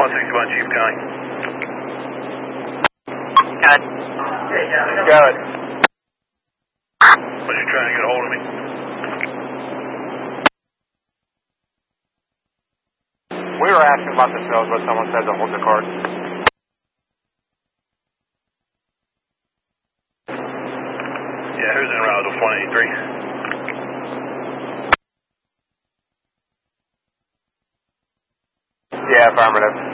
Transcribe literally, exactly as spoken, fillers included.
one sixty-one Chief County. Got it. Got it. Was you trying to get a hold of me? We were asking about the cells, but someone said to hold the card. Yeah, who's en route to one eighty-three? Yeah, affirmative.